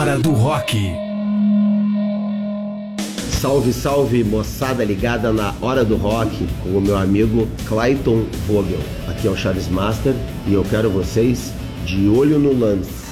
Hora do Rock. Salve, salve, moçada ligada na Hora do Rock, com o meu amigo Clayton Vogel. Aqui é o Charles Master e eu quero vocês de olho no lance.